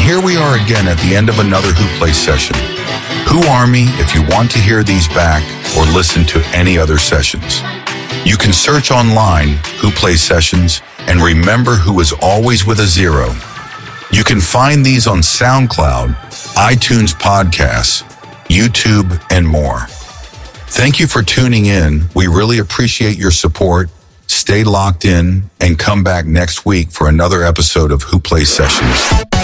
here we are again at the end of another Who Plays session. Who Army if you want to hear these back or listen to any other sessions. You can search online Who Plays Sessions and remember Who is always with a 0. You can find these on SoundCloud, iTunes Podcasts, YouTube, and more. Thank you for tuning in. We really appreciate your support. Stay locked in and come back next week for another episode of Who Plays Sessions.